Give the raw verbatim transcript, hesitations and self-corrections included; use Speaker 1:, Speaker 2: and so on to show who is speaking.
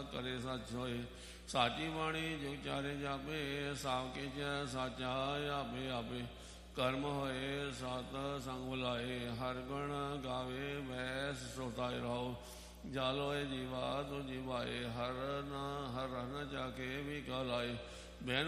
Speaker 1: ਕਰੇ ਸੱਚ ਹੋਏ। ਸਾਚੀ ਬਾਣੀ ਜੋ ਚਾਰੇ ਜਾਪੇ ਸਭ ਕਿਛ ਸਾਚਾ ਆਪੇ ਆਪੇ। ਕਰਮ ਹੋਏ ਸਤ ਸੰਗ ਬੁਲਾਏ ਹਰ ਗੁਣ ਗਾਵੇ ਬੈਸ ਸੋਤਾਏ ਰਹੋ। ਜਲ ਹੋਏ ਜੀਵਾ ਤੋ ਜੀਵਾਏ ਹਰ ਨਾ ਹਰ ਨ ਜਾਕੇ ਵੀ ਕਲਾਏ। ਬਹਿਨ